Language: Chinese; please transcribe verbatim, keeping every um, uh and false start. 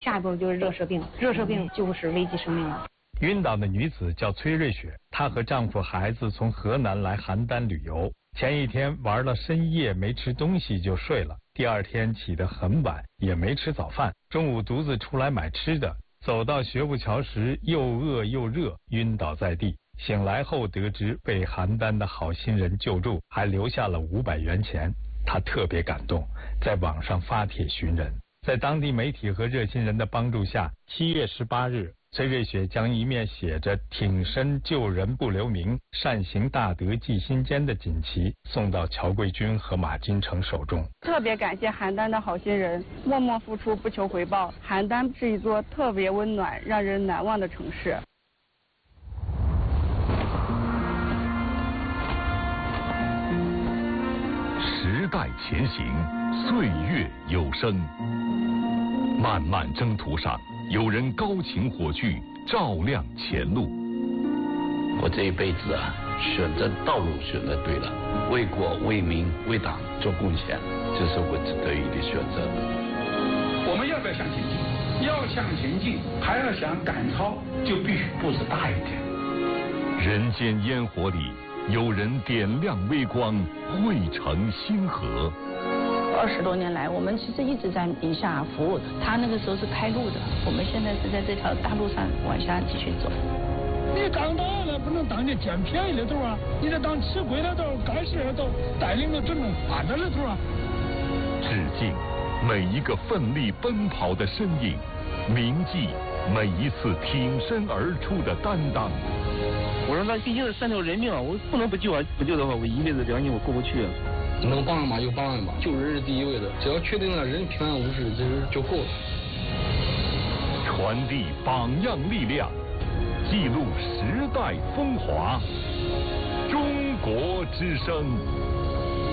下一步就是热射病，热射病就是危及生命了。 晕倒的女子叫崔瑞雪，她和丈夫、孩子从河南来邯郸旅游，前一天玩了深夜，没吃东西就睡了，第二天起得很晚，也没吃早饭，中午独自出来买吃的，走到学步桥时又饿又热，晕倒在地。醒来后得知被邯郸的好心人救助，还留下了五百元钱，她特别感动，在网上发帖寻人。在当地媒体和热心人的帮助下，七月十八日，崔瑞雪将一面写着“挺身救人不留名，善行大德记心间”的锦旗送到乔桂军和马金成手中。 特别感谢邯郸的好心人，默默付出不求回报。邯郸是一座特别温暖、让人难忘的城市。 时代前行，岁月有声。漫漫征途上，有人高擎火炬，照亮前路。 我这一辈子啊，选择道路选择对了，为国为民为党做贡献，这是我值得的选择。 我们要不要向前进？要向前进，还要想赶超，就必须步子大一点。 人间烟火里，有人点亮微光，汇成星河。 二十多年来，我们其实一直在宁夏服务。他那个时候是开路的，我们现在是在这条大路上往下继续走。 你当党了，不能当你捡便宜的头啊！你得当吃亏的头、干事的头，带领着真正发展的头啊！ 致敬每一个奋力奔跑的身影，铭记每一次挺身而出的担当。 我说那毕竟是三条人命啊，我不能不救啊！不救的话，我一辈子良心我过不去啊。 能帮人吧就帮人吧，救人是第一位的，只要确定了人平安无事，其实就够了。 传递榜样力量，记录时代风华，中国之声。